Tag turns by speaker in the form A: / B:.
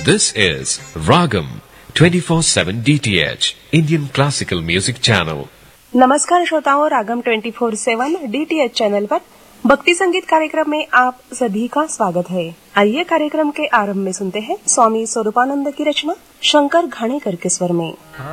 A: This is Ragam 24/7 DTH Indian Classical Music Channel.
B: नमस्कार श्रोताओं, रागम 24/7 DTH channel पर भक्ति संगीत कार्यक्रम में आप सभी का स्वागत है। आइए कार्यक्रम के आरंभ में सुनते हैं स्वामी स्वरूपानंद की रचना शंकर घाणेकर के स्वर में।